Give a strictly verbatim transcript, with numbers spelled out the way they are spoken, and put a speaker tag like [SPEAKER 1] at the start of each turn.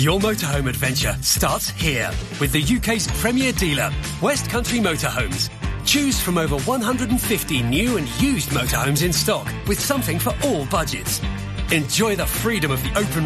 [SPEAKER 1] Your motorhome adventure starts here with the U K's premier dealer, West Country Motorhomes. Choose from over one hundred fifty new and used motorhomes in stock with something for all budgets. Enjoy the freedom of the open